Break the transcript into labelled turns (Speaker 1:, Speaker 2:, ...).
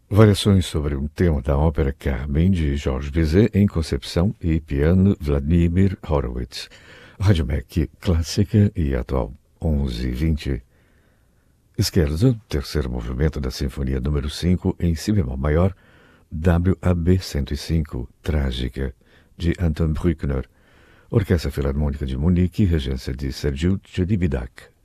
Speaker 1: Variações sobre um tema da ópera Carmen, de Georges Bizet, em concepção e piano Vladimir Horowitz. Rádio MEC clássica e atual, 11h20. Scherzo, terceiro movimento da Sinfonia número 5, em Si bemol maior, WAB 105, Trágica, de Anton Bruckner. Orquestra Filarmônica de Munique, regência de Sergiu Celibidache.